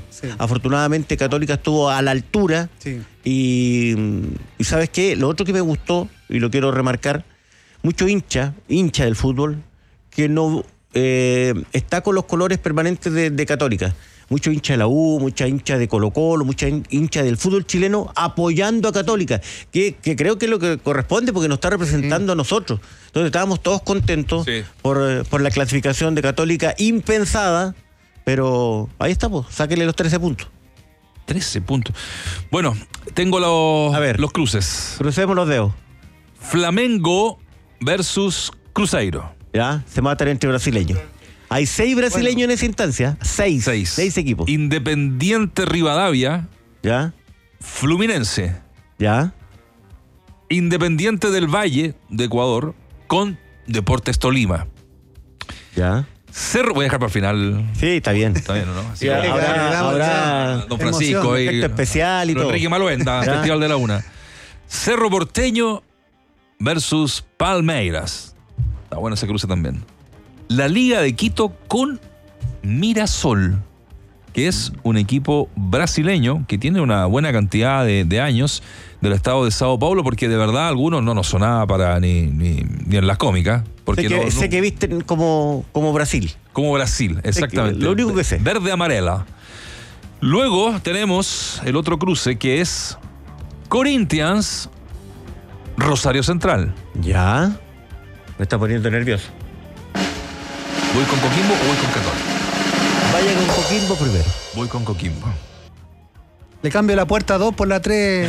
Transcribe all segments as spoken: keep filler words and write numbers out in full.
Sí. Afortunadamente Católica estuvo a la altura. Sí. Y, y ¿sabes qué? Lo otro que me gustó, y lo quiero remarcar, mucho hincha, hincha del fútbol, que no eh, está con los colores permanentes de, de Católica. Mucho hincha de la U, mucha hincha de Colo Colo, mucha hincha del fútbol chileno apoyando a Católica, que, que creo que es lo que corresponde porque nos está representando sí. a nosotros. Entonces estábamos todos contentos sí. por, por la clasificación de Católica impensada, pero ahí estamos, sáquenle los trece puntos. trece puntos. Bueno, tengo los, a ver, los cruces. Crucemos los dedos. Flamengo versus Cruzeiro. Ya, se matan entre brasileños. Hay seis brasileños bueno, en esa instancia. Seis. Seis. Seis equipos. Independiente Rivadavia. Ya. Fluminense. Ya. Independiente del Valle de Ecuador con Deportes Tolima. Ya. Cerro, voy a dejar para el final. Sí, está bien. Está bien, ¿no? Así sí, que, habrá, habrá Don Francisco y efecto especial y todo. Enrique Maluenda, Festival de la Una. Cerro Porteño versus Palmeiras. Está bueno ese cruce también. La Liga de Quito con Mirasol, que es un equipo brasileño que tiene una buena cantidad de, de años del estado de Sao Paulo, porque de verdad algunos no nos sonaba para ni, ni, ni en las cómicas. Porque sé que, no, no, sé que visten como, como Brasil. Como Brasil, exactamente. Que, lo único que sé. Verde amarela. Luego tenemos el otro cruce que es Corinthians Rosario Central. Ya. Me está poniendo nervioso. ¿Voy con Coquimbo o voy con Católica? Vaya con Coquimbo primero. Voy con Coquimbo. Le cambio la puerta dos por la tres.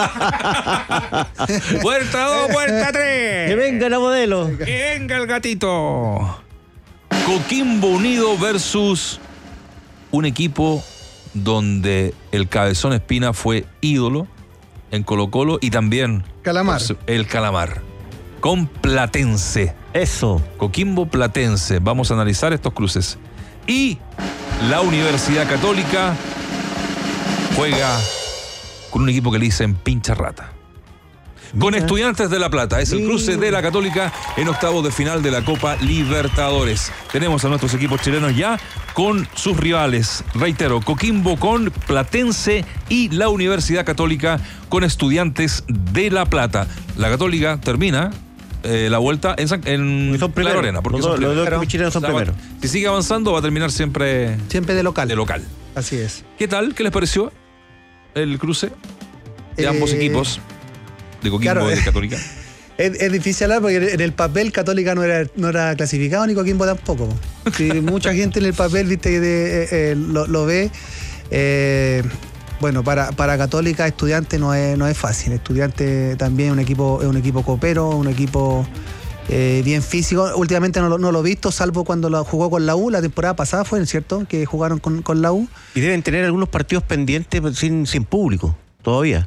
Puerta dos, puerta tres. Que venga la modelo. Que venga el gatito. Coquimbo Unido versus un equipo donde el Cabezón Espina fue ídolo en Colo Colo y también Calamar. El Calamar. Con Platense. Eso. Coquimbo Platense. Vamos a analizar estos cruces. Y la Universidad Católica juega con un equipo que le dicen pincha rata. Con Mira. Estudiantes de La Plata. Es el cruce de la Católica en octavos de final de la Copa Libertadores. Tenemos a nuestros equipos chilenos ya con sus rivales. Reitero, Coquimbo con Platense y la Universidad Católica con Estudiantes de La Plata. La Católica termina eh, la vuelta en, San, en La Lorena. Porque los, son los dos equipos chilenos son o sea, primeros. Si sigue avanzando va a terminar siempre... Siempre de local. De local. Así es. ¿Qué tal? ¿Qué les pareció el cruce de eh... ambos equipos? De Coquimbo claro, y de Católica. Es, es difícil hablar porque en el papel Católica no era, no era clasificado ni Coquimbo tampoco. Sí, mucha gente en el papel viste que de, eh, eh, lo, lo ve. Eh, bueno, para, para Católica, Estudiante no es, no es fácil. Estudiante también es un equipo, es un equipo copero, un equipo eh, bien físico. Últimamente no, no lo he visto, salvo cuando lo jugó con la U. La temporada pasada fue, ¿cierto? Que jugaron con, con la U. Y deben tener algunos partidos pendientes sin, sin público, todavía.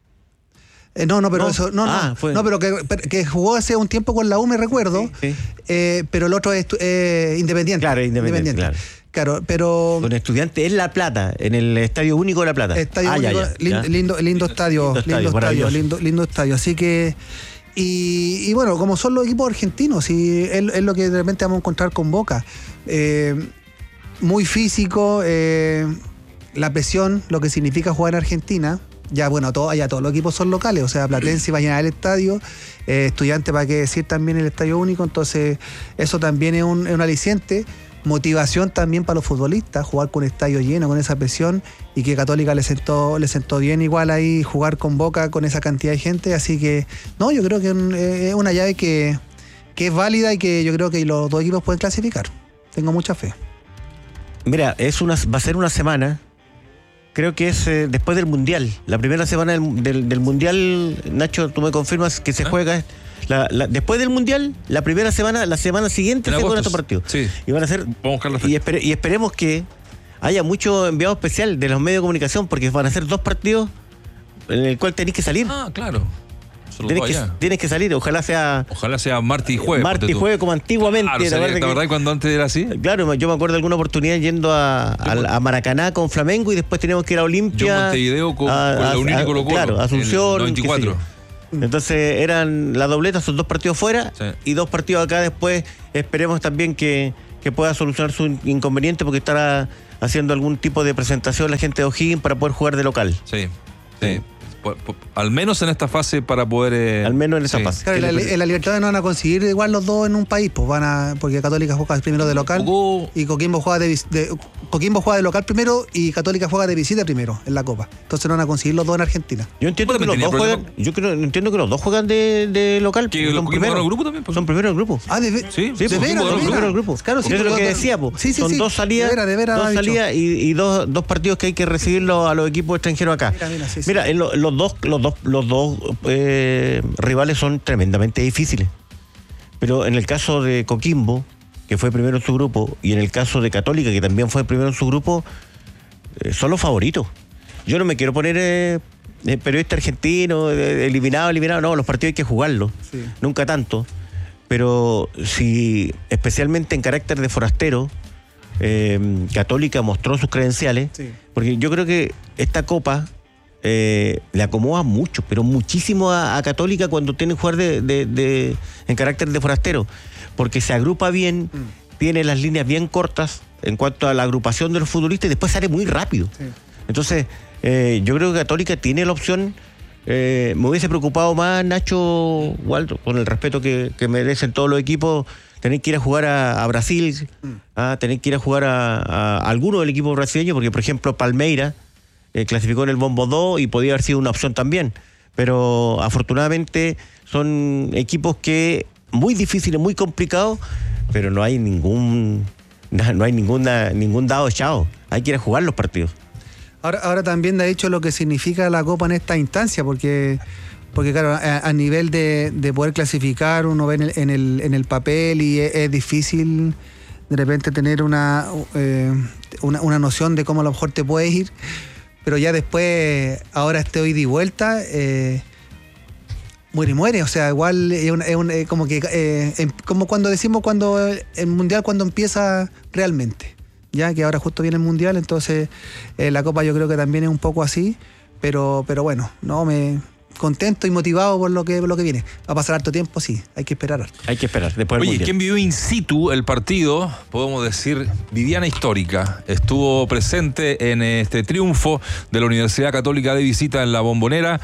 Eh, no, no, pero no. eso, no, ah, no, fue... no, pero que, que jugó hace un tiempo con la U, me recuerdo, sí, sí. Eh, pero el otro es eh, Independiente. Claro, Independiente, Independiente. claro. Claro, pero... Con Estudiantes en La Plata, en el Estadio Único de La Plata. Estadio ah, Único, ya, ya, lindo, ya. lindo, lindo estadio, lindo estadio, lindo estadio, lindo, lindo estadio, así que... Y, y bueno, como son los equipos argentinos, y es, es lo que de repente vamos a encontrar con Boca. Eh, muy físico, eh, la presión, lo que significa jugar en Argentina. Ya, bueno, todo, ya todos los equipos son locales, o sea, Platense va a llenar el estadio, eh, Estudiante para qué decir también el Estadio Único, entonces eso también es un, es un aliciente, motivación también para los futbolistas, jugar con estadio lleno, con esa presión, y que Católica le sentó, le sentó bien igual ahí jugar con Boca con esa cantidad de gente, así que, no, yo creo que es una llave que, que es válida y que yo creo que los dos equipos pueden clasificar, tengo mucha fe. Mira, es una, va a ser una semana... Creo que es eh, después del Mundial. La primera semana del, del, del Mundial, Nacho, tú me confirmas que se ¿Ah? juega. La, la, después del Mundial, la primera semana, la semana siguiente se juegan estos partidos. Sí. Y van a ser. Y, espere, y esperemos que haya mucho enviado especial de los medios de comunicación, porque van a ser dos partidos en el cual tenéis que salir. Ah, claro. Tienes que, tienes que salir, ojalá sea... Ojalá sea martes y jueves. Martes y jueves como antiguamente. Claro, ¿la verdad, que, cuando antes era así? Claro, yo me acuerdo de alguna oportunidad yendo a, a, a Maracaná con Flamengo y después teníamos que ir a Olimpia. Yo en Montevideo con, a, con la Unión y Colo Colo. Claro, Asunción. noventa y cuatro. Entonces eran la dobleta, son dos partidos fuera sí. y dos partidos acá después. Esperemos también que, que pueda solucionar su inconveniente porque estará haciendo algún tipo de presentación la gente de O'Higgins para poder jugar de local. Sí, sí. Por, por, al menos en esta fase para poder... Eh, al menos en esa sí. fase. Claro, en la, en la Libertadores no van a conseguir igual los dos en un país, pues van a, porque Católica juega primero de local Jugó... y Coquimbo juega de, de Coquimbo juega de local primero y Católica juega de visita primero en la Copa. Entonces no van a conseguir los dos en Argentina. Yo entiendo que los dos juegan, yo creo, entiendo que los dos juegan de, de local. Que los primeros del grupo también. Pues. Son primeros del grupo. Ah, de, sí, de, sí, de veras, son primeros del grupo. Claro, sí, eso es lo que dos, decía, po. Sí, sí, son sí. dos salidas, de veras, de veras, dos salidas y, y dos, dos partidos que hay que recibirlo a los equipos extranjeros acá. Mira, mira, sí, mira sí. En lo, los dos, los dos, los dos eh, rivales son tremendamente difíciles. Pero en el caso de Coquimbo, que fue primero en su grupo, y en el caso de Católica, que también fue primero en su grupo, eh, son los favoritos. Yo no me quiero poner eh, eh, periodista argentino, eh, eliminado, eliminado, no, los partidos hay que jugarlos, Sí. nunca tanto. Pero si, especialmente en carácter de forastero, eh, Católica mostró sus credenciales, Sí. porque yo creo que esta Copa eh, le acomoda mucho, pero muchísimo a, a Católica cuando tiene que jugar de, de, de, en carácter de forastero, porque se agrupa bien, mm. tiene las líneas bien cortas en cuanto a la agrupación de los futbolistas y después sale muy rápido. Sí. Entonces, eh, yo creo que Católica tiene la opción. Eh, me hubiese preocupado más, Nacho, Waldo, con el respeto que, que merecen todos los equipos, tener que ir a jugar a, a Brasil, mm. a tener que ir a jugar a, a, a alguno del equipo brasileño, porque por ejemplo Palmeiras eh, clasificó en el Bombo dos y podía haber sido una opción también, pero afortunadamente son equipos que muy difíciles, muy complicados, pero no hay ningún no hay ninguna, ningún dado echado, hay que ir a jugar los partidos. Ahora, ahora también de hecho lo que significa la Copa en esta instancia, porque, porque claro, a, a nivel de, de poder clasificar, uno ve en el, en el, en el papel y es, es difícil de repente tener una, eh, una, una noción de cómo a lo mejor te puedes ir, pero ya después, ahora este hoy de vuelta, eh, muere y muere, o sea, igual es, un, es, un, es como que eh, como cuando decimos cuando el Mundial cuando empieza realmente. Ya que ahora justo viene el Mundial, entonces eh, la Copa yo creo que también es un poco así, pero pero bueno, no me contento y motivado por lo que por lo que viene. Va a pasar harto tiempo, sí, hay que esperar harto. Hay que esperar después del Oye, Mundial. ¿quién vivió in situ el partido? Podemos decir, Viviana Histórica. Estuvo presente en este triunfo de la Universidad Católica de visita en la Bombonera,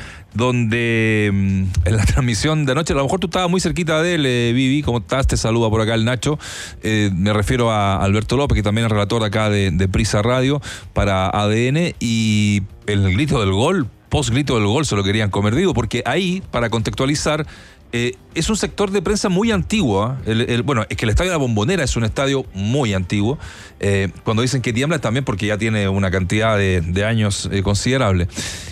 donde en la transmisión de anoche, a lo mejor tú estabas muy cerquita de él, eh, Vivi, ¿cómo estás? Te saluda por acá el Nacho. Eh, me refiero a Alberto López, que también es relator acá de, de Prisa Radio para A D N, y el grito del gol, post grito del gol, se lo querían comer vivo, porque ahí, para contextualizar, eh, es un sector de prensa muy antiguo. ¿eh? El, el, bueno, es que el Estadio de la Bombonera es un estadio muy antiguo. Eh, cuando dicen que tiembla, también porque ya tiene una cantidad de, de años eh, considerable.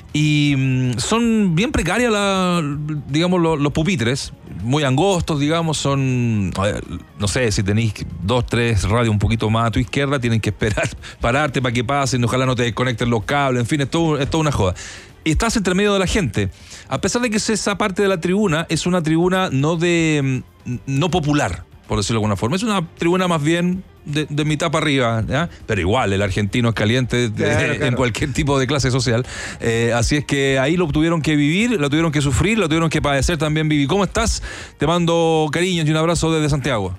Y mmm, son bien precarias, la, digamos, los, los pupitres, muy angostos, digamos, son, no sé, si tenéis dos, tres radios un poquito más a tu izquierda, tienen que esperar, pararte para que pasen, ojalá no te desconecten los cables, en fin, es todo, es toda una joda. Y estás entre medio de la gente, a pesar de que esa parte de la tribuna es una tribuna no de no popular, por decirlo de alguna forma, es una tribuna más bien de, de mitad para arriba, ¿ya? Pero igual el argentino es caliente de, claro, de, claro. en cualquier tipo de clase social, eh, así es que ahí lo tuvieron que vivir, lo tuvieron que sufrir, lo tuvieron que padecer también. Vivi, ¿cómo estás? Te mando cariños y un abrazo desde Santiago.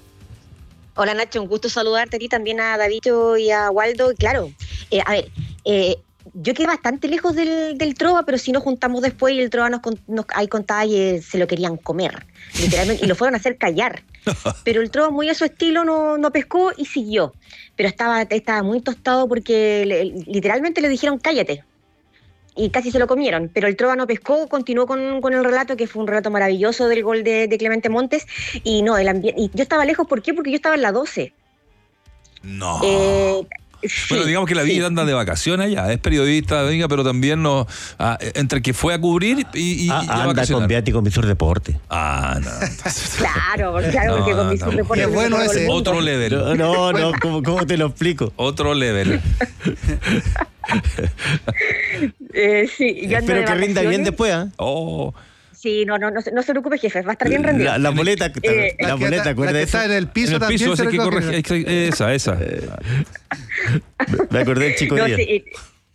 Hola Nacho, un gusto saludarte a ti, también a Davidito y a Waldo. Claro, eh, a ver, eh, yo quedé bastante lejos del, del Trova, pero si nos juntamos después y el Trova nos, nos ahí contaba que se lo querían comer, literalmente, y lo fueron a hacer callar. Pero el Trova, muy a su estilo, no, no pescó y siguió. Pero estaba, estaba muy tostado porque le, literalmente le dijeron cállate. Y casi se lo comieron. Pero el Trova no pescó, continuó con, con el relato, que fue un relato maravilloso del gol de, de Clemente Montes. Y no, el ambiente. Y yo estaba lejos, ¿por qué? Porque yo estaba en la doce. No. Eh, Bueno, sí, digamos que la sí. Vivi anda de vacaciones allá, es periodista, venga, pero también no, ah, entre que fue a cubrir y, y, Ah, y a anda vacacionar. con Viati con Visor Deporte. Ah, no. Claro, claro, porque No, con mis no. reportes Qué bueno de todo el ese. mundo. Otro level. No, no, no, ¿cómo, cómo te lo explico? Otro level. Eh, sí, yo ando Espero de que rinda bien vacaciones. después, ¿ah? Oh. Sí, no, no, no, se- no se preocupe, jefe, va a estar bien rendido. La, la boleta, Eh, la La que boleta, está- ¿acuerdas la de que eso? está en el piso En el también piso, se así que recoge. corregir. hay que- Esa, esa. Me acordé del chico no, día. sí, eh,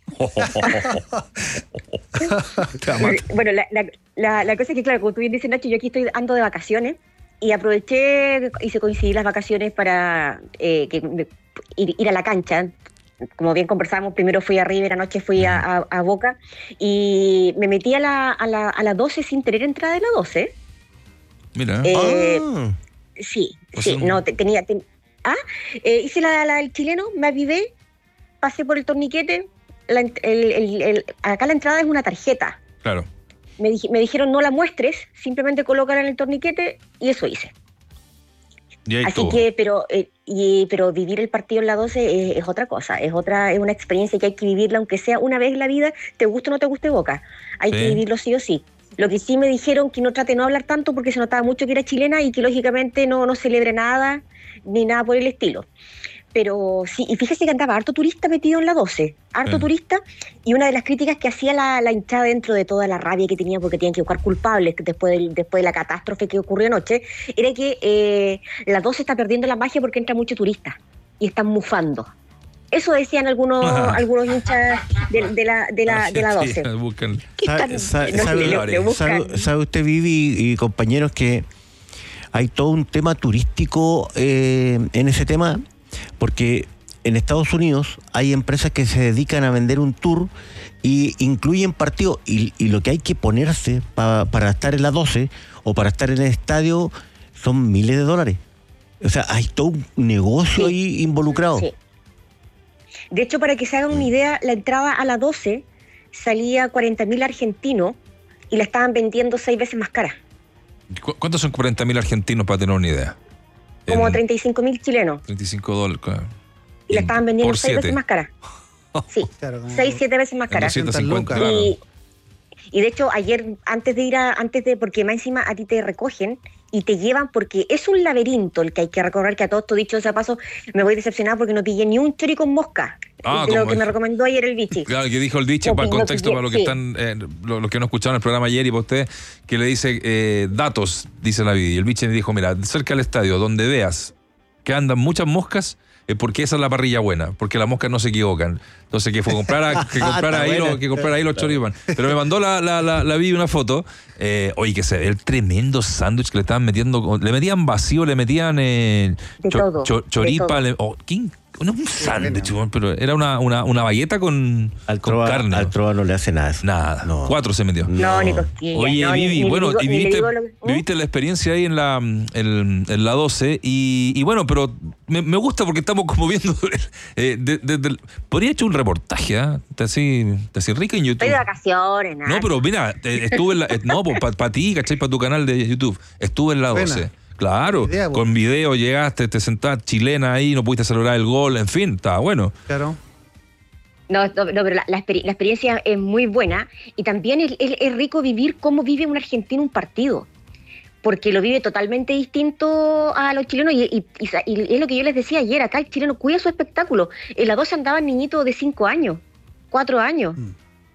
bueno, la, la, la, la cosa es que, claro, como tú bien dices, Nacho, yo aquí estoy ando de vacaciones y aproveché, hice coincidir las vacaciones para eh, que, me- ir, ir a la cancha. como bien conversábamos, primero fui a River, anoche fui a, a, a Boca, y me metí a la, a, la, a la doce sin tener entrada de la doce. Mira. Eh, Ah. Sí, O sí, sea, no, te- tenía... ten- ah, eh, hice la, la del chileno, me avivé, pasé por el torniquete, la ent- el- el- el- acá la entrada es una tarjeta. Claro. Me, dij- me dijeron no la muestres, simplemente colócala en el torniquete y eso hice. Y ahí Así estuvo. que, pero, eh, y, pero vivir el partido en la doce es, es otra cosa, es otra, es una experiencia que hay que vivirla, aunque sea una vez en la vida, te guste o no te guste Boca. Hay Sí. que vivirlo sí o sí. Lo que sí me dijeron que no trate de no hablar tanto porque se notaba mucho que era chilena y que lógicamente no, no celebre nada, ni nada por el estilo. Pero sí, y fíjese que andaba harto turista metido en la doce, harto Sí. turista, y una de las críticas que hacía la, la hinchada dentro de toda la rabia que tenía porque tenían que buscar culpables después, del, después de la catástrofe que ocurrió anoche, era que eh, la doce está perdiendo la magia porque entra mucho turista y están mufando. Eso decían algunos Ah. algunos hinchas de, de la, de, la, de la doce. Sí, buscan. ¿Qué Sa- están- sa- no, sabe, le- le buscan? sabe- sabe usted, Vivi y compañeros, que hay todo un tema turístico eh, en ese tema, porque en Estados Unidos hay empresas que se dedican a vender un tour y incluyen partidos, y, y lo que hay que ponerse pa- para estar en la doce o para estar en el estadio son miles de dólares. O sea, hay todo un negocio Sí. ahí involucrado. Sí. De hecho, para que se hagan una idea, la entrada a la doce salía cuarenta mil argentinos y la estaban vendiendo seis veces más cara, ¿Cu- ¿Cuántos son cuarenta mil argentinos para tener una idea? como En treinta y cinco mil chilenos, treinta y cinco dólares. claro. y la estaban vendiendo Por seis siete. veces más cara. Sí, Claro, como- seis, siete veces más En cara. doscientos cincuenta, lucas. claro. Y, y de hecho, ayer, antes de ir a, antes de, porque más encima a ti te recogen y te llevan, porque es un laberinto el que hay que recorrer, que a todo esto dicho sea paso, me voy decepcionada porque no pillé ni un chori con mosca, Ah, de lo como que me es. recomendó ayer el bichi. Claro, que dijo el dicho, No, para el no, contexto, no, para los que sí. están, eh, lo- los que no escucharon el programa ayer y para ustedes, que le dice eh, datos, dice la vida. Y el bicho le dijo, mira, cerca del estadio, donde veas que andan muchas moscas, es porque esa es la parrilla buena, porque las moscas no se equivocan. Entonces que fue comprar, a- que comprar Está ahí, buena. lo- que comprar ahí los choripan. Pero me mandó la, la, la, la Vivi una foto. Eh, oye, que se ve el tremendo sándwich que le estaban metiendo. con- Le metían vacío, le metían eh, De todo, de choripa. todo. le- oh, ¿qué? No, un sándwich, bueno, pero era una, una, una bagueta con, Al con trova, carne. al trova no le hace nada. eso. Nada, No. cuatro se metió. No, ni cosquillas. Oye, no, ni- Vivi, ni le bueno, digo- y ni le viviste, digo lo que- ¿Mm? viviste la experiencia ahí en la, en, en la doce y, y bueno, pero me, me gusta porque estamos como viendo, eh, de- de- del- podría hecho un reportaje, ¿ah? Te así, te así rica en YouTube. Estoy de vacaciones, nada. No, pero mira, eh, estuve en la, eh, no, para ti, ¿cachai? Para tu canal de YouTube, estuve en la Buena. doce. Claro, Idea, po. con video llegaste, te sentaste chilena ahí, no pudiste celebrar el gol, en fin, estaba bueno. Claro. No, no, no, pero la, la exper- la experiencia es muy buena y también es, es- es rico vivir cómo vive un argentino un partido, porque lo vive totalmente distinto a los chilenos y, y- y sa- y es lo que yo les decía ayer, acá el chileno cuida su espectáculo. En la doce andaban niñitos de cinco años, cuatro años. Mm.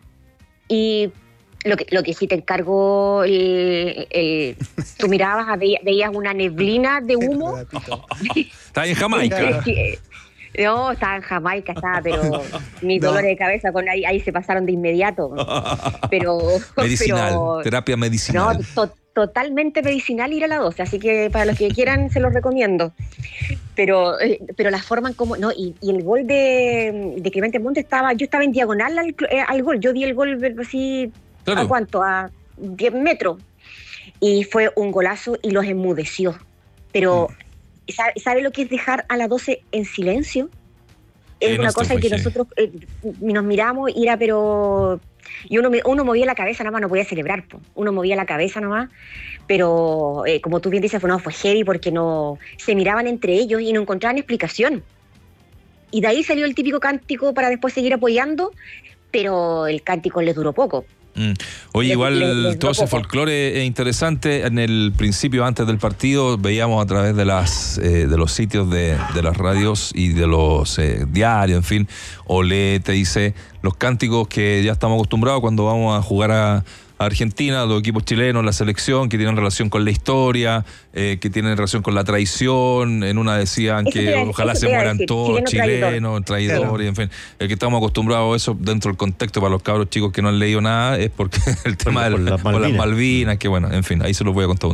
Y lo que, lo que sí te encargo, el, el- tú mirabas, veías, veías una neblina de humo. Estaba en Jamaica. Sí, no, estaba en Jamaica, estaba, pero mis No. dolores de cabeza con ahí, ahí se pasaron de inmediato. Pero, Medicinal, pero- terapia no, medicinal. to- totalmente medicinal ir a la doce, así que para los que quieran se los recomiendo. Pero, eh, pero la forma en cómo, no, y, y el gol de, de Clemente Monte estaba, yo estaba en diagonal al, cl- eh, al gol, yo vi el gol así, Claro. ¿a cuánto? A diez metros. Y fue un golazo y los enmudeció. Pero, ¿sabe, sabe lo que es dejar a la doce en silencio? Es Eh, no, una esto cosa fue que heavy. nosotros eh, nos miramos y era, pero... Y uno, uno movía la cabeza nomás, no podía celebrar, po. Uno movía la cabeza nomás, pero eh, como tú bien dices, fue, no, fue heavy porque no se miraban entre ellos y no encontraban explicación. Y de ahí salió el típico cántico para después seguir apoyando, pero el cántico les duró poco. Mm. Oye, Les- igual les- les todo ese dio poco. folclore es interesante. En el principio, antes del partido, veíamos a través de las eh, de los sitios de, de las radios y de los eh, diarios, en fin, Olé te dice los cánticos que ya estamos acostumbrados cuando vamos a jugar a, a Argentina, los equipos chilenos, la selección, que tienen relación con la historia, eh, que tienen relación con la traición. En una decían Eso que te iba a- ojalá eso se te iba a mueran decir, todos chileno traidor. chilenos, traidores, en fin. El que estamos acostumbrados a eso dentro del contexto para los cabros chicos que no han leído nada es porque el tema por de las por las Malvinas. Malvinas, que bueno, en fin, ahí se los voy a contar un día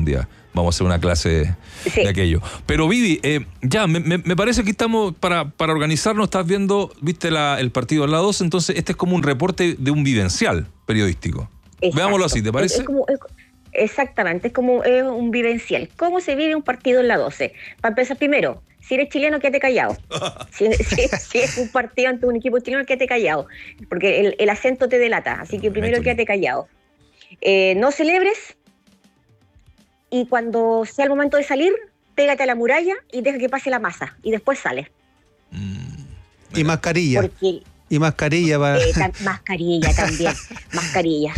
Vamos a hacer una clase Sí. de aquello. Pero Vivi, eh, ya, me, me, me parece que estamos para, para organizarnos. Estás viendo, viste la, el partido en la doce, entonces este es como un reporte de un vivencial periodístico. Exacto. Veámoslo así, ¿te parece? Es, es como, es, exactamente, es como es un vivencial. ¿Cómo se vive un partido en la doce? Para empezar, primero, si eres chileno, quédate callado. Si, si, si es un partido ante un equipo chileno, quédate callado. Porque el, el acento te delata. Así que primero quédate callado. Eh, no celebres. Y cuando sea el momento de salir, pégate a la muralla y deja que pase la masa. Y después sales. Mm, Y mascarilla. Porque, Y mascarilla para... eh, ta- mascarilla también. Mascarilla.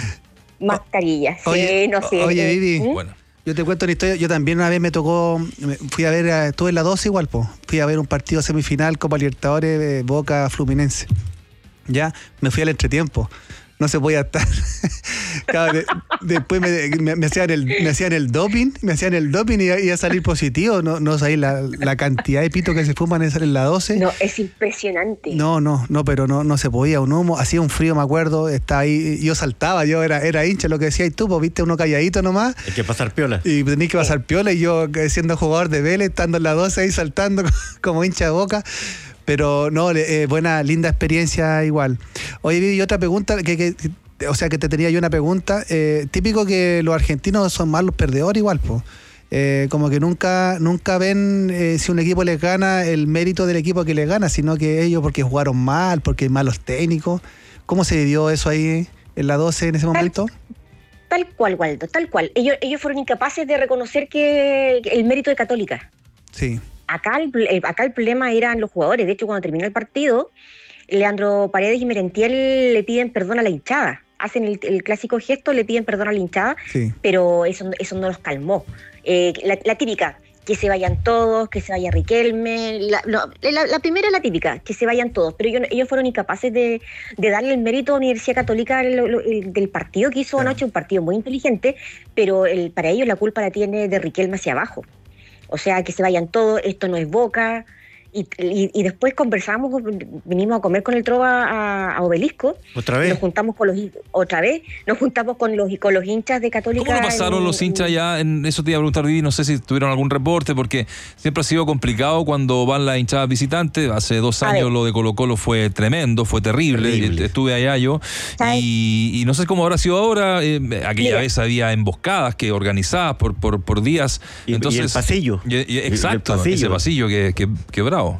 Mascarilla. Sí, Oye, no sé. oye, eh, Vivi. ¿Mm? bueno. Yo te cuento una historia. Yo también una vez me tocó, me- fui a ver, a- estuve en la doce igual, po. Fui a ver un partido semifinal Copa Libertadores de Boca Fluminense. Ya, me fui al entretiempo. No se podía estar. Claro, de- después me, me- me hacían el, me hacían el doping, me hacían el doping y iba iba a salir positivo. No, no sabéis la, la cantidad de pitos que se fuman en en la doce. No, es impresionante. No, no, no, pero no, no se podía, un humo, hacía un frío, me acuerdo, estaba ahí, yo saltaba, yo era, era hincha, lo que decías tú, pues viste uno calladito nomás, Hay que pasar piola. y tenías que pasar piola, y yo eh, siendo jugador de Vélez, estando en la doce ahí saltando como hincha de Boca, pero no, eh, buena, linda experiencia igual. Oye, Vivi, y otra pregunta, que, que, que- o sea, que te tenía yo una pregunta, eh, típico que los argentinos son más los perdedores igual, pues. Eh, como que nunca nunca ven eh, si un equipo les gana el mérito del equipo que les gana, sino que ellos porque jugaron mal, porque hay malos técnicos. ¿Cómo se vivió eso ahí en la doce en ese momento? Tal cual, Waldo, tal cual. Ellos, ellos fueron incapaces de reconocer que que el mérito de Católica. Sí, Acá el, el- acá el problema eran los jugadores. De hecho, cuando terminó el partido, Leandro Paredes y Merentiel le piden perdón a la hinchada. Hacen el, el clásico gesto, le piden perdón a la hinchada, sí. pero eso, eso no los calmó. Eh, la, la típica, que se vayan todos, que se vaya Riquelme. La, no, la, la primera es la típica, que se vayan todos, pero ellos, ellos fueron incapaces de, de darle el mérito a la Universidad Católica el- el- del partido que hizo Claro. anoche, un partido muy inteligente, pero el, para ellos la culpa la tiene de Riquelme hacia abajo. O sea, que se vayan todos, esto no es Boca. Y, y, y después conversamos, vinimos a comer con el Trova a, a Obelisco. ¿Otra y vez? Nos juntamos con los, otra vez, nos juntamos con los, con los hinchas de Católica. ¿Cómo lo pasaron en- los hinchas ya? En eso te iba a preguntar, Vivi, no sé si tuvieron algún reporte, porque siempre ha sido complicado cuando van las hinchadas visitantes. Hace dos A años ver. lo de Colo Colo fue tremendo, fue terrible. Terrible. Estuve allá yo. ¿Sabes? Y, y no sé cómo habrá sido ahora. eh, aquella Mira. vez había emboscadas que organizadas por, por, por días. Y- y Entonces, el pasillo. y- y- El- el exacto, pasillo. ese pasillo que, que, que bravo.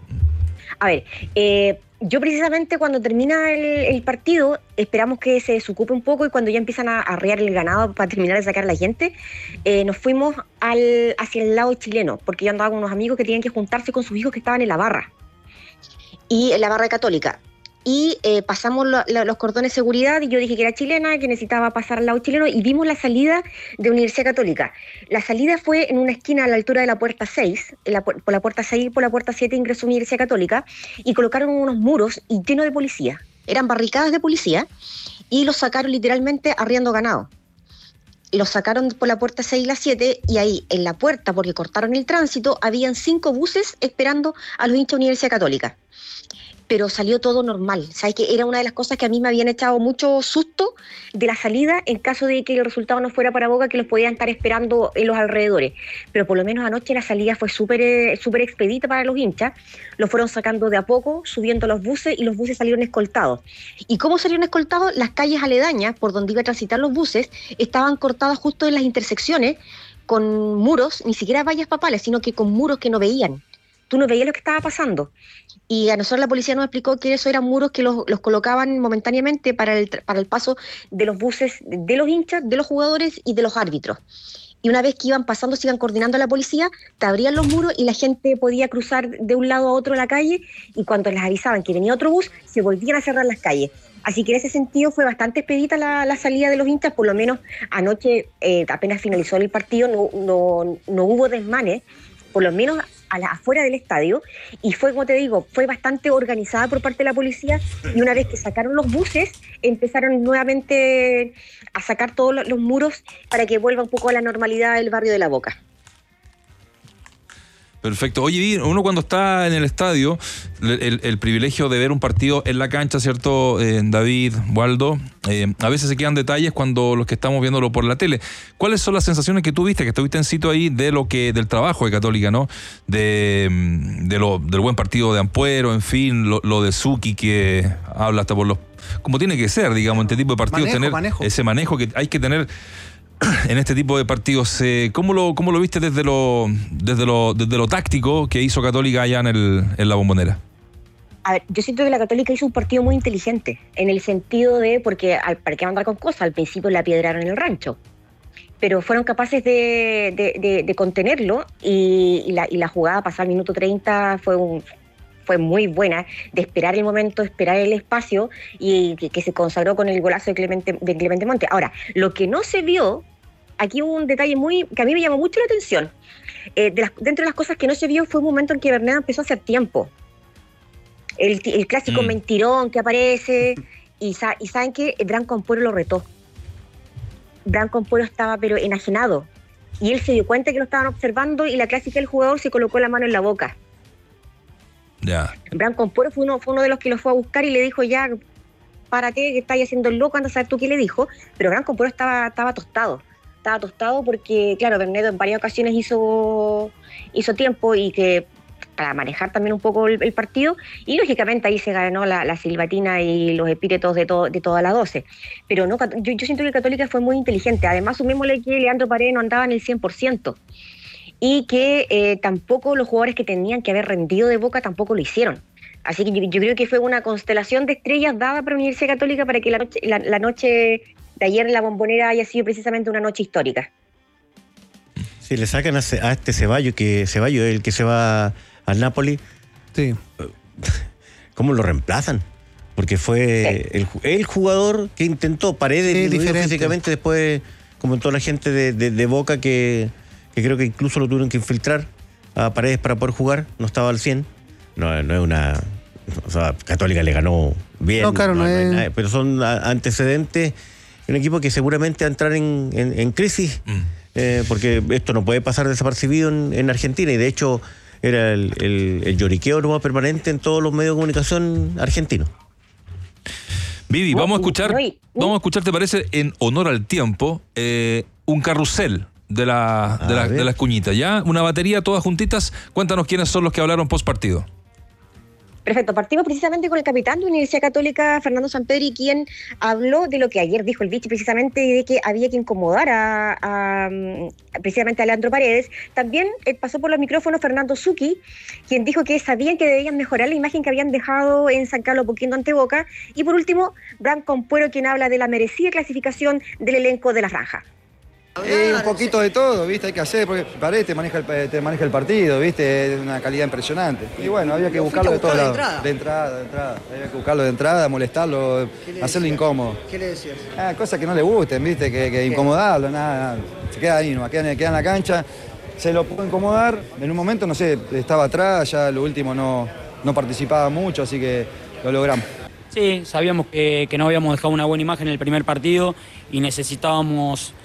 A ver, eh, yo precisamente cuando termina el, el partido, esperamos que se desocupe un poco y cuando ya empiezan a arrear el ganado para terminar de sacar a la gente, eh, nos fuimos al, hacia el lado chileno, porque yo andaba con unos amigos que tenían que juntarse con sus hijos que estaban en la barra, y en la barra católica. Y eh, pasamos lo- lo- los cordones de seguridad y yo dije que era chilena, que necesitaba pasar al lado chileno y vimos la salida de Universidad Católica. La salida fue en una esquina a la altura de la puerta seis, en la, pu- por la puerta seis y por la puerta siete ingresó Universidad Católica y colocaron unos muros y llenos de policía. Eran barricadas de policía y los sacaron literalmente arriando ganado. Los sacaron por la puerta seis y la siete y ahí en la puerta, porque cortaron el tránsito, habían cinco buses esperando a los hinchas de Universidad Católica. Pero salió todo normal. ¿Sabes? Que era una de las cosas que a mí me habían echado mucho susto de la salida en caso de que el resultado no fuera para Boca, que los podían estar esperando en los alrededores. Pero por lo menos anoche la salida fue súper eh, súper expedita para los hinchas. Los fueron sacando de a poco, subiendo los buses y los buses salieron escoltados. ¿Y cómo salieron escoltados? Las calles aledañas por donde iban a transitar los buses estaban cortadas justo en las intersecciones con muros, ni siquiera vallas papales, sino que con muros que no veían. Tú no veías lo que estaba pasando. Y a nosotros la policía nos explicó que eso eran muros que los, los colocaban momentáneamente para el, para el paso de los buses, de los hinchas, de los jugadores y de los árbitros. Y una vez que iban pasando, se iban coordinando a la policía, te abrían los muros y la gente podía cruzar de un lado a otro la calle y cuando les avisaban que venía otro bus, se volvían a cerrar las calles. Así que en ese sentido fue bastante expedita la, la salida de los hinchas, por lo menos anoche, eh, apenas finalizó el partido, no, no, no hubo desmanes, por lo menos a la, afuera del estadio, y fue, como te digo, fue bastante organizada por parte de la policía, y una vez que sacaron los buses, empezaron nuevamente a sacar todos los, los muros para que vuelva un poco a la normalidad del barrio de La Boca. Perfecto. Oye, uno cuando está en el estadio, el, el, el privilegio de ver un partido en la cancha, ¿cierto, eh, David, Waldo? Eh, a veces se quedan detalles cuando los que estamos viéndolo por la tele. ¿Cuáles son las sensaciones que tú viste, que estuviste en sitio ahí, de lo que del trabajo de Católica, ¿no? De, de lo, del buen partido de Ampuero, en fin, lo, lo de Suki, que habla hasta por los... Como tiene que ser, digamos, en este tipo de partidos, Manejo, tener manejo. ese manejo que hay que tener en este tipo de partidos. Eh, ¿cómo, lo, ¿Cómo lo viste desde lo, desde lo desde lo táctico que hizo Católica allá en, el, en la Bombonera? A ver, yo siento que la Católica hizo un partido muy inteligente, en el sentido de, porque al, para qué andar con cosas, al principio la piedraron en el rancho, pero fueron capaces de, de, de, de contenerlo, y, y, la, y la jugada pasada al minuto treinta fue un... fue muy buena, de esperar el momento, esperar el espacio, y que, que se consagró con el golazo de Clemente, de Clemente Montes. Ahora, lo que no se vio, aquí hubo un detalle muy que a mí me llamó mucho la atención. Eh, de las, dentro de las cosas que no se vio fue un momento en que Bernardo empezó a hacer tiempo. El, el clásico mm. mentirón que aparece, y, y saben que Branco Ampuero lo retó. Branco Ampuero estaba pero enajenado, y él se dio cuenta que lo estaban observando, y la clásica del jugador se colocó la mano en la boca. Ya. Branco Ampuero fue uno, fue uno de los que lo fue a buscar y le dijo, ya, párate, que estás haciendo el loco, anda a saber tú qué le dijo. Pero Branco Ampuero estaba, estaba tostado. Estaba tostado porque, claro, Bernedo en varias ocasiones hizo, hizo tiempo, y que para manejar también un poco el, el partido, y lógicamente ahí se ganó la, la silbatina y los epítetos de, to, de todas las doce. Pero no, yo, yo siento que Católica fue muy inteligente. Además, sumémosle que Leandro Paredes no andaba en el cien por ciento. Y que eh, tampoco los jugadores que tenían que haber rendido de Boca tampoco lo hicieron. Así que yo, yo creo que fue una constelación de estrellas dada para la Universidad Católica para que la noche, la, la noche de ayer en la Bombonera haya sido precisamente una noche histórica. Si le sacan a, a este Ceballos, que Ceballos es el que se va al Napoli, sí. ¿Cómo lo reemplazan? Porque fue sí. el, el jugador que intentó, Paredes, sí, físicamente, después comentó la gente de, de, de Boca que... que creo que incluso lo tuvieron que infiltrar a Paredes para poder jugar, no estaba al cien. No, no es una... O sea, Católica le ganó bien, no, claro, no, no no es... nada, pero son antecedentes, un equipo que seguramente va a entrar en, en, en crisis, mm. eh, porque esto no puede pasar desapercibido en, en Argentina, y de hecho era el, el, el lloriqueo nomás permanente en todos los medios de comunicación argentinos. Vivi, vamos a escuchar, vamos a escuchar, ¿te parece, en honor al tiempo, eh, un carrusel de la, de la, de las cuñitas, ¿ya? Una batería todas juntitas. Cuéntanos quiénes son los que hablaron post partido. Perfecto, partimos precisamente con el capitán de la Universidad Católica, Fernando Sampedri, quien habló de lo que ayer dijo el Vichy, precisamente de que había que incomodar a, a precisamente a Leandro Paredes. También eh, pasó por los micrófonos Fernando Suki, quien dijo que sabían que debían mejorar la imagen que habían dejado en San Carlos Apoquindo ante Boca. Y por último, Branco Ampuero, quien habla de la merecida clasificación del elenco de la franja. Y un poquito de todo, ¿viste? Hay que hacer, porque Paredes te maneja el, te maneja el partido, ¿viste? Es una calidad impresionante. Y bueno, había que buscarlo de todos lados. De entrada, de entrada. Había que buscarlo de entrada, molestarlo, hacerlo incómodo. ¿Qué le decías? Ah, cosas que no le gusten, ¿viste? Que, que incomodarlo, nada, nada. Se queda ahí, no, queda, queda en la cancha. Se lo pudo incomodar. En un momento, no sé, estaba atrás, ya lo último no, no participaba mucho, así que lo logramos. Sí, sabíamos que, que no habíamos dejado una buena imagen en el primer partido y necesitábamos...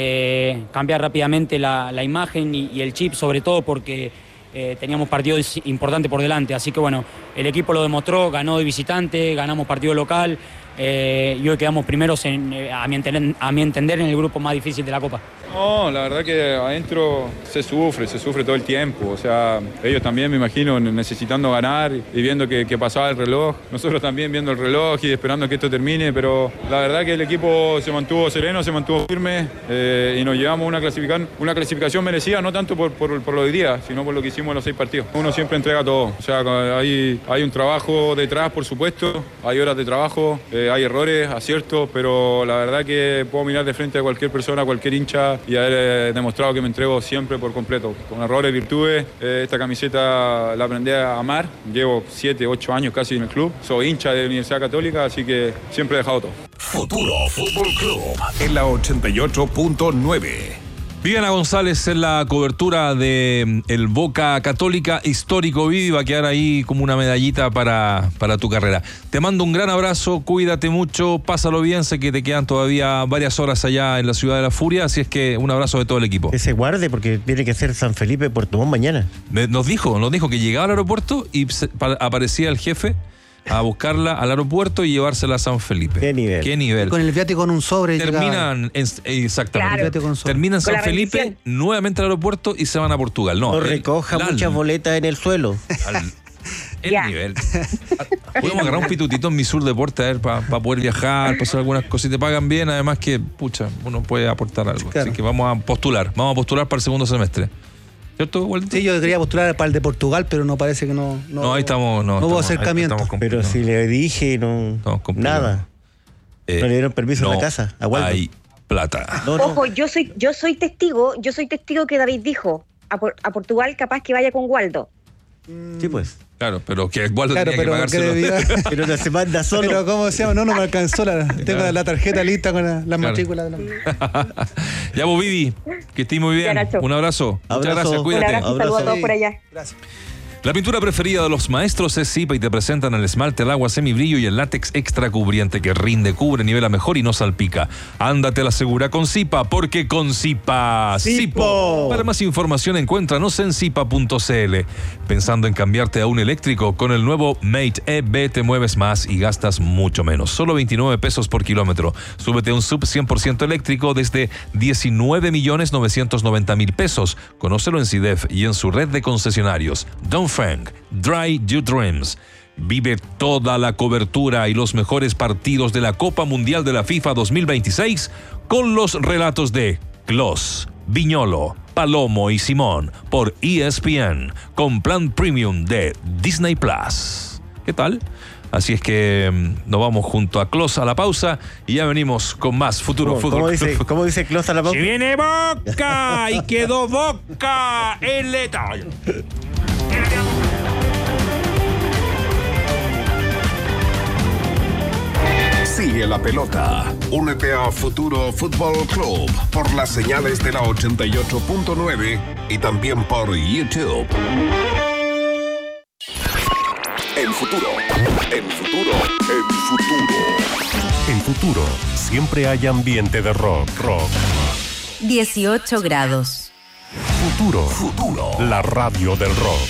Eh, cambiar rápidamente la, la imagen y, y el chip, sobre todo porque eh, teníamos partidos importantes por delante, así que bueno, el equipo lo demostró, ganó de visitante, ganamos partido local, eh, y hoy quedamos primeros en, eh, a, mi entender, a mi entender en el grupo más difícil de la Copa. No, la verdad que adentro se sufre, se sufre todo el tiempo. O sea, ellos también, me imagino, necesitando ganar y viendo que, que pasaba el reloj. Nosotros también viendo el reloj y esperando que esto termine, pero la verdad que el equipo se mantuvo sereno, se mantuvo firme, eh, y nos llevamos una clasificación, una clasificación merecida, no tanto por, por, por lo de hoy día, sino por lo que hicimos en los seis partidos. Uno siempre entrega todo. O sea, hay, hay un trabajo detrás, por supuesto, hay horas de trabajo, eh, hay errores, aciertos, pero la verdad que puedo mirar de frente a cualquier persona, a cualquier hincha, y haber eh, demostrado que me entrego siempre por completo, con errores, virtudes. Eh, esta camiseta la aprendí a amar, llevo siete, ocho años casi en el club, soy hincha de la Universidad Católica, así que siempre he dejado todo. Futuro Fútbol Club en la ochenta y ocho punto nueve. Viviana González en la cobertura de el Boca Católica histórico. Vivi, va a quedar ahí como una medallita para, para tu carrera. Te mando un gran abrazo, cuídate mucho, pásalo bien, sé que te quedan todavía varias horas allá en la Ciudad de la Furia, así es que un abrazo de todo el equipo. Que se guarde porque tiene que ser San Felipe Puerto Montt mañana. Nos dijo, nos dijo que llegaba al aeropuerto y se, pa, aparecía el jefe a buscarla al aeropuerto y llevársela a San Felipe. ¿Qué nivel? ¿Qué nivel? Con el viático en un sobre. Terminan, en, exactamente. Claro. Terminan San Felipe, bendición. nuevamente al aeropuerto y se van a Portugal. No, No el, recoja la, muchas boletas en el suelo. Al, el Ya. nivel. Podemos agarrar un pitutito en mi Sur Deporte a ver para pa poder viajar, para hacer algunas cosas. Te pagan bien, además que, pucha, uno puede aportar algo. Claro. Así que vamos a postular. Vamos a postular para el segundo semestre. ¿Cierto, Walter? Sí, yo quería postular para el de Portugal, pero no parece que no. No, No, ahí estamos. No, no hubo estamos- ahí acercamiento. estamos Pero complicados. si le dije, no. Estamos complicados. Nada. Eh, no le dieron permiso en no la casa, a Waldo. hay plata. No, no. Ojo, yo soy, yo soy testigo, yo soy testigo que David dijo a, Por- a Portugal capaz que vaya con Waldo. Sí, pues. Claro, pero que Waldo Claro, tenía que pero que pagárselo. debía. Pero no se manda solo. Pero ¿cómo se llama? No, no me alcanzó. La, tengo Claro. la tarjeta lista con la, las Claro. matrículas. De la... Ya vos, Vivi, que estés muy bien. Ya, Nacho. Un abrazo. Muchas Abrazo. gracias, Un cuídate. abrazo y saludos a todos por allá. Gracias. La pintura preferida de los maestros es Zipa y te presentan el esmalte, el agua semibrillo y el látex extra cubriente que rinde, cubre, nivela mejor y no salpica. Ándate a la segura con Zipa, porque con Zipa, Zipo. Para más información encuéntranos en zipa punto c l. Pensando en cambiarte a un eléctrico, con el nuevo Mate E V te mueves más y gastas mucho menos. Solo veintinueve pesos por kilómetro. Súbete a un sub cien por ciento eléctrico desde diecinueve millones novecientos noventa mil pesos. Conócelo en CIDEF y en su red de concesionarios. Dongfeng, Dry Your Dreams. Vive toda la cobertura y los mejores partidos de la Copa Mundial de la FIFA dos mil veintiséis con los relatos de Klose, Viñolo, Palomo y Simón por E S P N con plan premium de Disney Plus. ¿Qué tal? Así es que mm, nos vamos junto a Klose a la pausa y ya venimos con más Futuro ¿Cómo, Fútbol. cómo dice, ¿Cómo dice Klose a la pausa? ¡Si viene Boca! ¡Y quedó Boca en la etapa! Sigue la pelota. Únete a Futuro Fútbol Club por las señales de la ochenta y ocho punto nueve y también por YouTube. El futuro, el futuro, el futuro. En Futuro siempre hay ambiente de rock, rock. dieciocho grados. Futuro, Futuro. la radio del rock.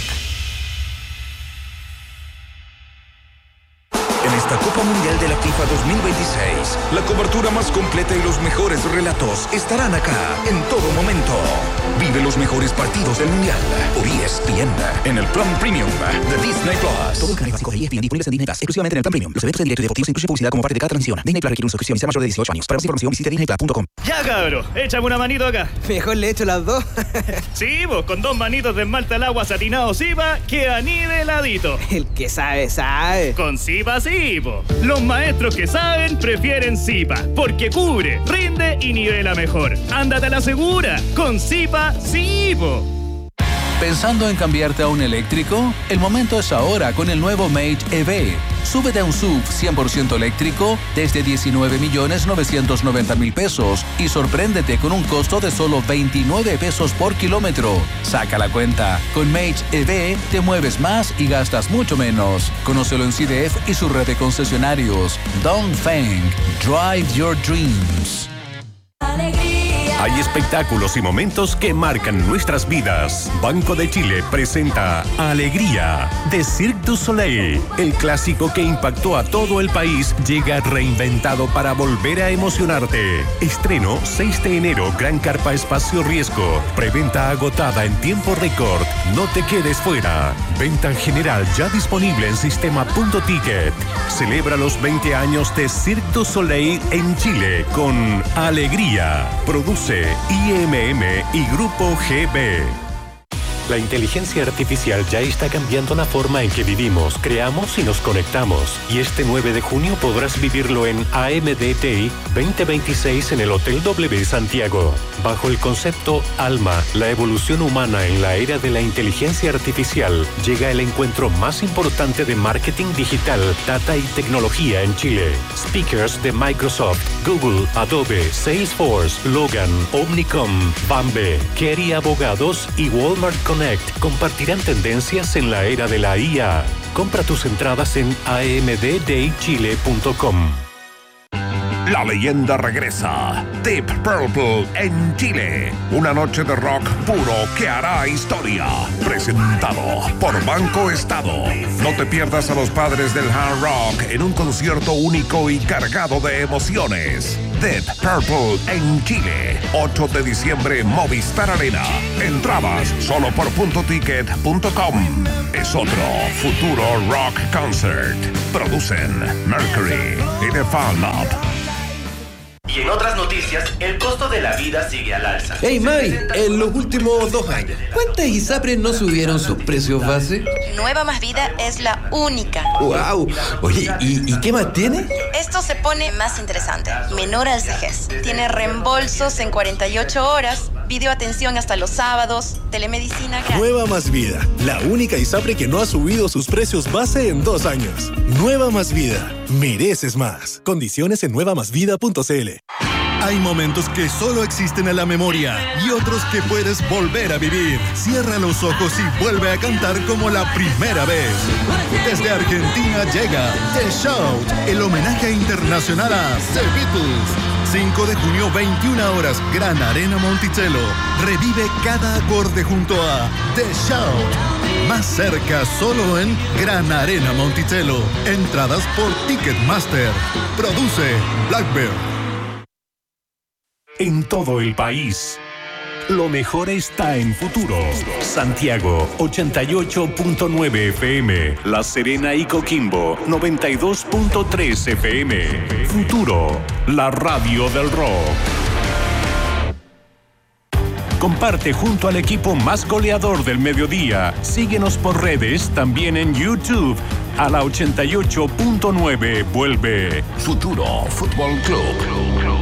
En esta Copa Mundial de la FIFA dos mil veintiséis, la cobertura más completa y los mejores relatos estarán acá en todo momento. Vive los mejores partidos del Mundial por E S P N en el plan premium de Disney Plus. Todo el canal básico de E S P N disponibles en Disney Plus, exclusivamente en el plan premium. Los eventos en directo y deportivos incluyen publicidad como parte de cada transmisión. Disney Plus requiere una suscripción y sea mayor de dieciocho años. Para más información visite disney plus punto com. Ya, cabro, échame una manito acá. Mejor le echo las dos. Sí, vos, con dos manitos de esmalte al agua satinado Zipa, queda niveladito. El que sabe, sabe. Con Zipa sí, po. Los maestros que saben prefieren Zipa, porque cubre, rinde y nivela mejor. Ándate a la segura, con Zipa sí, po. ¿Pensando en cambiarte a un eléctrico? El momento es ahora con el nuevo Mate E V. Súbete a un S U V cien por ciento eléctrico desde diecinueve millones novecientos noventa mil pesos y sorpréndete con un costo de solo veintinueve pesos por kilómetro. Saca la cuenta. Con Mate E V te mueves más y gastas mucho menos. Conócelo en CIDEF y su red de concesionarios. Dongfeng. Drive your dreams. Hay espectáculos y momentos que marcan nuestras vidas. Banco de Chile presenta Alegría de Cirque du Soleil. El clásico que impactó a todo el país llega reinventado para volver a emocionarte. Estreno seis de enero, Gran Carpa Espacio Riesgo. Preventa agotada en tiempo récord. No te quedes fuera. Venta en general ya disponible en sistema punto ticket. Celebra los veinte años de Cirque du Soleil en Chile con Alegría. Produce I M M y Grupo G B. La inteligencia artificial ya está cambiando la forma en que vivimos, creamos y nos conectamos. Y este nueve de junio podrás vivirlo en A M D T I veinte veintiséis en el Hotel W Santiago. Bajo el concepto Alma, la evolución humana en la era de la inteligencia artificial, llega el encuentro más importante de marketing digital, data y tecnología en Chile. Speakers de Microsoft, Google, Adobe, Salesforce, Logan, Omnicom, Bambe, Kerry Abogados y Walmart Connect compartirán tendencias en la era de la I A. Compra tus entradas en a m d day chile punto com. La leyenda regresa. Deep Purple en Chile. Una noche de rock puro que hará historia. Presentado por Banco Estado. No te pierdas a los padres del hard rock en un concierto único y cargado de emociones. Deep Purple en Chile. ocho de diciembre, Movistar Arena. Entradas solo por punto ticket punto com. Es otro futuro rock concert. Producen Mercury y The Fan Lab. Y en otras noticias, el costo de la vida sigue al alza. Hey May, en los últimos dos años, ¿cuántas ISAPRES no subieron sus precios base? Nueva Más Vida es la única. ¡Wow! Oye, ¿y, y qué más tiene? Esto se pone más interesante. Menor al cejez. Tiene reembolsos en cuarenta y ocho horas, videoatención hasta los sábados, telemedicina gratis. Nueva Más Vida, la única ISAPRE que no ha subido sus precios base en dos años. Nueva Más Vida, mereces más. Condiciones en nueva más vida punto c l. Hay momentos que solo existen en la memoria y otros que puedes volver a vivir. Cierra los ojos y vuelve a cantar como la primera vez. Desde Argentina llega The Shout, el homenaje internacional a The Beatles. cinco de junio, veintiuna horas, Gran Arena Monticello. Revive cada acorde junto a The Shout. Más cerca, solo en Gran Arena Monticello. Entradas por Ticketmaster. Produce Blackbird. En todo el país, lo mejor está en Futuro. Santiago, ochenta y ocho punto nueve F M. La Serena y Coquimbo, noventa y dos punto tres F M. Futuro, la radio del rock. Comparte junto al equipo más goleador del mediodía. Síguenos por redes, también en YouTube. A la ochenta y ocho punto nueve vuelve Futuro Fútbol Club.